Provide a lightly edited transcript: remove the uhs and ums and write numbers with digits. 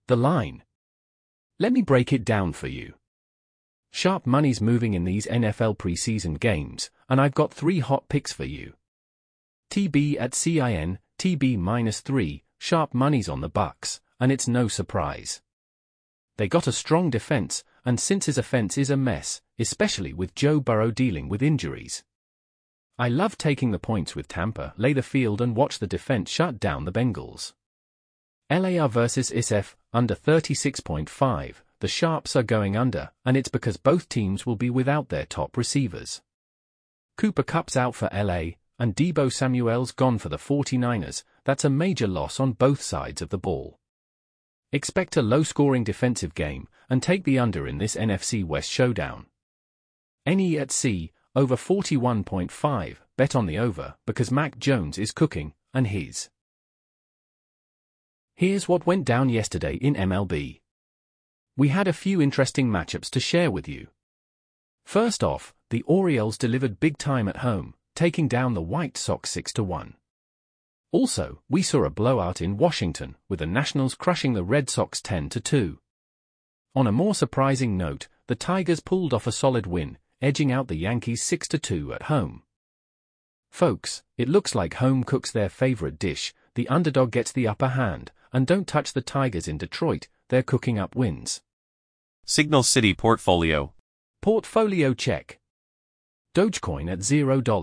The line. Let me break it down for you. Sharp money's moving in these NFL preseason games, and I've got 3 hot picks for you. TB at CIN, TB -3, sharp money's on the Bucs, and it's no surprise. They got a strong defense, and since his offense is a mess, especially with Joe Burrow dealing with injuries. I love taking the points with Tampa, lay the field and watch the defense shut down the Bengals. LAR versus ISF, under 36.5, the Sharps are going under, and it's because both teams will be without their top receivers. Cooper Kupp's out for LA, and Deebo Samuel's gone for the 49ers. That's a major loss on both sides of the ball. Expect a low-scoring defensive game, and take the under in this NFC West showdown. NE at C, over 41.5, bet on the over, because Mac Jones is cooking, and his. Here's what went down yesterday in MLB. We had a few interesting matchups to share with you. First off, the Orioles delivered big time at home, taking down the White Sox 6-1. Also, we saw a blowout in Washington, with the Nationals crushing the Red Sox 10-2. On a more surprising note, the Tigers pulled off a solid win, edging out the Yankees 6-2 at home. Folks, it looks like home cooks their favorite dish, the underdog gets the upper hand, and don't touch the Tigers in Detroit, they're cooking up wins. Signal City Portfolio. Portfolio check. Dogecoin at $0.